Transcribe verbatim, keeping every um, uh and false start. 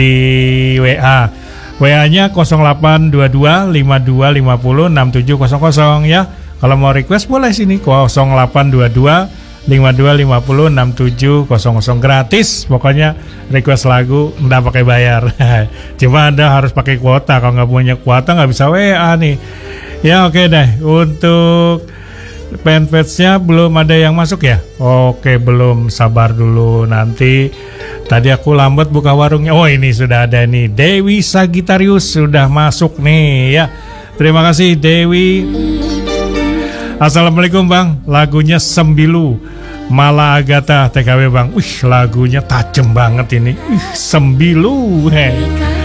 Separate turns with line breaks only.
di W A. W A-nya nol delapan dua dua lima dua lima nol enam tujuh nol nol ya. Kalau mau request boleh sini nol delapan dua dua lima dua lima nol enam tujuh nol nol gratis. Pokoknya request lagu nggak pakai bayar. Cuma Anda harus pakai kuota. Kalau nggak punya kuota nggak bisa W A nih. Ya oke deh. Untuk fanpage-nya belum ada yang masuk ya? Oke, belum, sabar dulu nanti. Tadi aku lambat buka warungnya. Oh, ini sudah ada nih. Dewi Sagitarius sudah masuk nih ya. Terima kasih Dewi. Assalamualaikum Bang. Lagunya Sembilu Mala Agatha T K W Bang. Wih, lagunya tajam banget ini. Wih, Sembilu. Hei.